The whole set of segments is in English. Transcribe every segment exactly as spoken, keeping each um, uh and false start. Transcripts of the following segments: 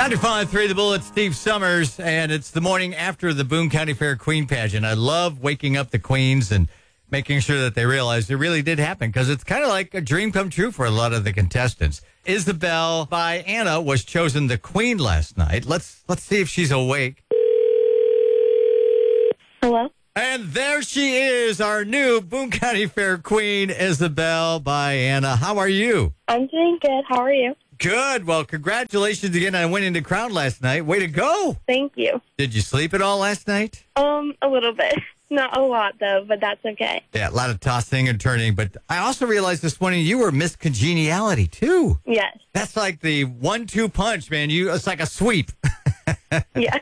ninety-five point three The Bull, it's Steve Summers, and it's the morning after the Boone County Fair Queen Pageant. I love waking up the queens and making sure that they realize it really did happen, because it's kind of like a dream come true for a lot of the contestants. Isabel by Anna was chosen the queen last night. Let's let's see if she's awake. Hello? And there she is, our new Boone County Fair Queen, Isabel by Anna. How are you? I'm doing good. How are you? Good. Well, congratulations again on winning the crown last night. Way to go. Thank you. Did you sleep at all last night? Um, a little bit. Not a lot, though, but that's okay. Yeah, a lot of tossing and turning. But I also realized this morning you were Miss Congeniality, too. Yes. That's like the one two punch, man. You It's like a sweep. Yeah.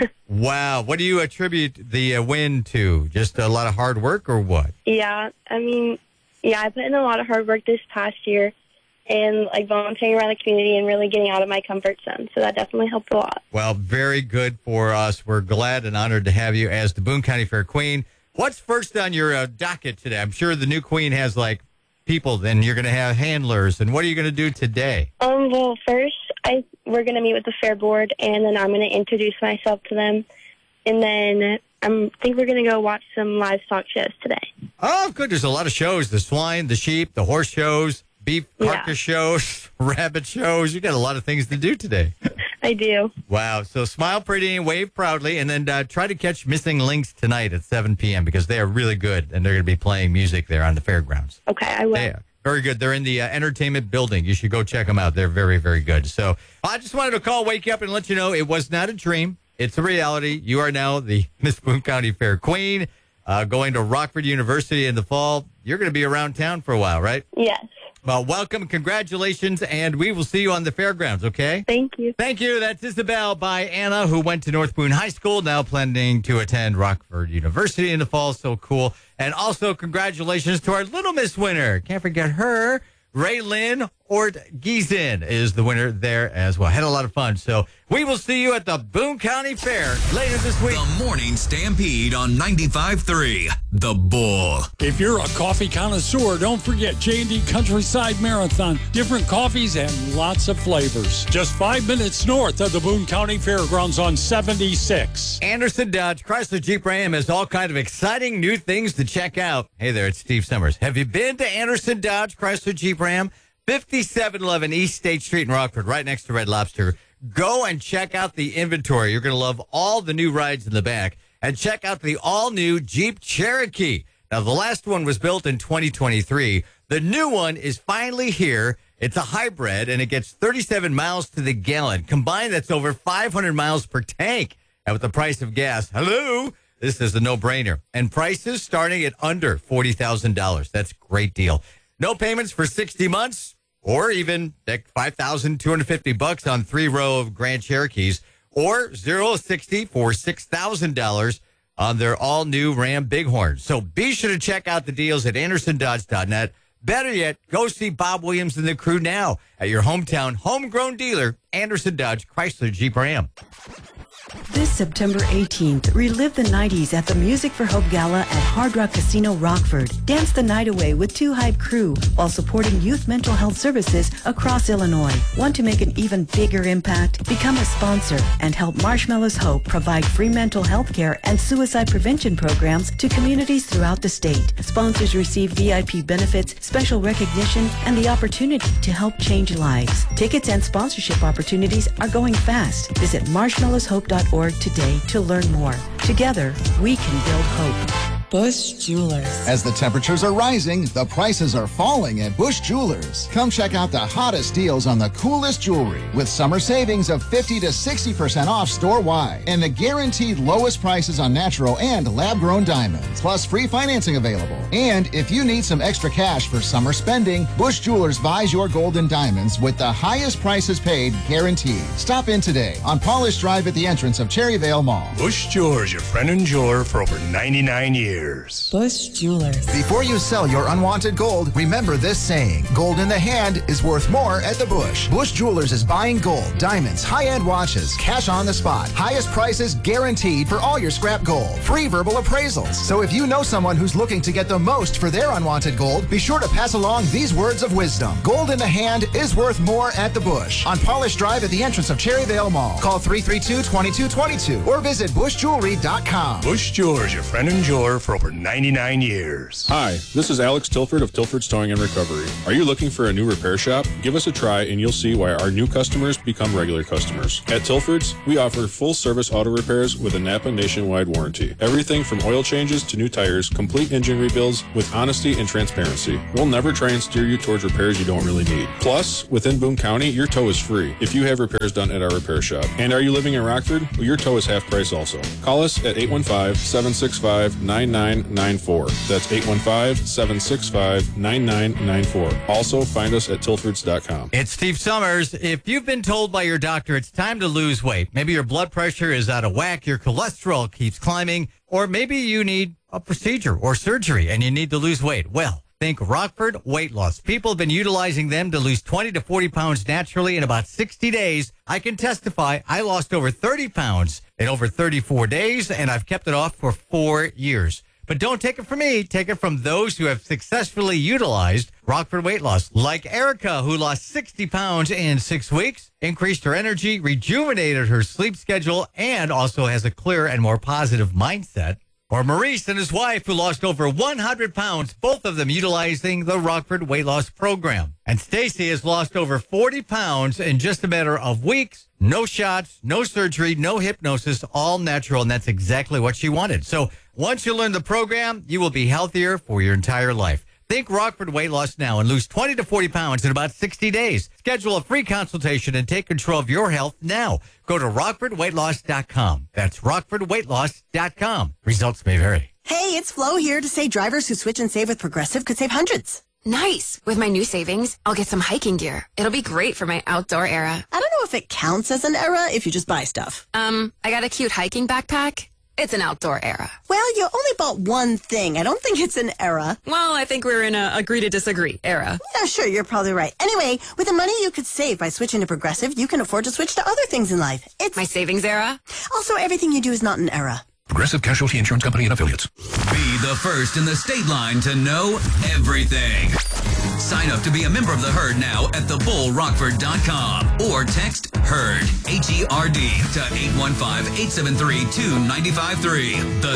Wow. What do you attribute the uh, win to? Just a lot of hard work or what? Yeah, I mean, yeah, I put in a lot of hard work this past year and, like, volunteering around the community and really getting out of my comfort zone. So that definitely helped a lot. Well, very good for us. We're glad and honored to have you as the Boone County Fair Queen. What's first on your uh, docket today? I'm sure the new queen has, like, people, then you're going to have handlers. And what are you going to do today? Um, well, first, I we're going to meet with the fair board, and then I'm going to introduce myself to them. And then I think we're going to go watch some livestock shows today. Oh, good. There's a lot of shows. The swine, the sheep, the horse shows, beef carcass yeah. shows, rabbit shows. You got a lot of things to do today. I do. Wow. So smile pretty and wave proudly, and then uh, try to catch Missing Links tonight at seven p.m. because they are really good, and they're going to be playing music there on the fairgrounds. Okay, I will. They are very good. They're in the uh, entertainment building. You should go check them out. They're very, very good. So I just wanted to call, wake you up, and let you know it was not a dream. It's a reality. You are now the Miss Boone County Fair Queen, uh, going to Rockford University in the fall. You're going to be around town for a while, right? Yes. Well, welcome, congratulations, and we will see you on the fairgrounds, okay? Thank you. Thank you. That's Isabel by Anna, who went to North Boone High School, now planning to attend Rockford University in the fall. So cool. And also, congratulations to our Little Miss winner. Can't forget her. Raylyn Ort-Giesen is the winner there as well. Had a lot of fun. So we will see you at the Boone County Fair later this week. The Morning Stampede on ninety-five point three The Bull. If you're a coffee connoisseur, don't forget J and D Countryside Marathon. Different coffees and lots of flavors. Just five minutes north of the Boone County Fairgrounds on seventy-six. Anderson Dodge Chrysler Jeep Ram has all kind of exciting new things to check out. Hey there, it's Steve Summers. Have you been to Anderson Dodge Chrysler Jeep Ram? fifty-seven eleven East State Street in Rockford, right next to Red Lobster. Go and check out the inventory. You're going to love all the new rides in the back. And check out the all-new Jeep Cherokee. Now, the last one was built in twenty twenty-three. The new one is finally here. It's a hybrid, and it gets thirty-seven miles to the gallon. Combined, that's over five hundred miles per tank. And with the price of gas, hello, this is a no-brainer. And prices starting at under forty thousand dollars. That's a great deal. No payments for sixty months. Or even five thousand two hundred fifty bucks on three row of Grand Cherokees, or zero to sixty for six thousand dollars on their all-new Ram Bighorn. So be sure to check out the deals at anderson dodge dot net. Better yet, go see Bob Williams and the crew now at your hometown homegrown dealer, Anderson Dodge Chrysler Jeep Ram. This September eighteenth, relive the nineties at the Music for Hope Gala at Hard Rock Casino Rockford. Dance the night away with Two Hype Crew while supporting youth mental health services across Illinois. Want to make an even bigger impact? Become a sponsor and help Marshmallows Hope provide free mental health care and suicide prevention programs to communities throughout the state. Sponsors receive V I P benefits, special recognition, and the opportunity to help change lives. Tickets and sponsorship opportunities are going fast. Visit marshmallows hope dot org today to learn more. Together, we can build hope. Bush Jewelers. As the temperatures are rising, the prices are falling at Bush Jewelers. Come check out the hottest deals on the coolest jewelry with summer savings of fifty to sixty percent off store-wide and the guaranteed lowest prices on natural and lab-grown diamonds, plus free financing available. And if you need some extra cash for summer spending, Bush Jewelers buys your gold and diamonds with the highest prices paid guaranteed. Stop in today on Polish Drive at the entrance of Cherryvale Mall. Bush Jewelers, your friend and jeweler for over ninety-nine years. years. Bush Jewelers. Before you sell your unwanted gold, remember this saying. Gold in the hand is worth more at the Bush. Bush Jewelers is buying gold, diamonds, high-end watches, cash on the spot. Highest prices guaranteed for all your scrap gold. Free verbal appraisals. So if you know someone who's looking to get the most for their unwanted gold, be sure to pass along these words of wisdom. Gold in the hand is worth more at the Bush. On Polish Drive at the entrance of Cherryvale Mall. Call three three two, two two two two or visit bush jewelry dot com. Bush Jewelers, your friend and jeweler for over ninety-nine years. Hi, this is Alex Tilford of Tilford's Towing and Recovery. Are you looking for a new repair shop? Give us a try and you'll see why our new customers become regular customers. At Tilford's, we offer full-service auto repairs with a Napa nationwide warranty. Everything from oil changes to new tires, complete engine rebuilds with honesty and transparency. We'll never try and steer you towards repairs you don't really need. Plus, within Boone County, your tow is free if you have repairs done at our repair shop. And are you living in Rockford? Well, your tow is half price also. Call us at eight one five, seven six five, nine nine nine four. That's eight one five, seven six five, nine nine nine four. Also, find us at tilfords dot com. It's Steve Summers. If you've been told by your doctor it's time to lose weight, maybe your blood pressure is out of whack, your cholesterol keeps climbing, or maybe you need a procedure or surgery and you need to lose weight, well, think Rockford Weight Loss. People have been utilizing them to lose twenty to forty pounds naturally in about sixty days. I can testify I lost over thirty pounds in over thirty-four days, and I've kept it off for four years. But don't take it from me. Take it from those who have successfully utilized Rockford Weight Loss, like Erica, who lost sixty pounds in six weeks, increased her energy, rejuvenated her sleep schedule, and also has a clearer and more positive mindset. Or Maurice and his wife, who lost over one hundred pounds, both of them utilizing the Rockford Weight Loss Program. And Stacy has lost over forty pounds in just a matter of weeks. No shots, no surgery, no hypnosis, all natural, and that's exactly what she wanted. So once you learn the program, you will be healthier for your entire life. Think Rockford Weight Loss now and lose twenty to forty pounds in about sixty days. Schedule a free consultation and take control of your health now. Go to rockford weight loss dot com. That's rockford weight loss dot com. Results may vary. Hey, it's Flo here to say drivers who switch and save with Progressive could save hundreds. Nice. With my new savings, I'll get some hiking gear. It'll be great for my outdoor era. I don't know if it counts as an era if you just buy stuff. Um, I got a cute hiking backpack. It's an outdoor era. Well, you only bought one thing. I don't think it's an era. Well, I think we're in a agree to disagree era. Yeah, sure, you're probably right. Anyway, with the money you could save by switching to Progressive, you can afford to switch to other things in life. It's my savings era. Also, everything you do is not an era. Progressive Casualty Insurance Company and Affiliates. Be the first in the state line to know everything. Sign up to be a member of the herd now at the bull rockford dot com or text HERD, H E R D, to eight one five, eight seven three, two nine five three. The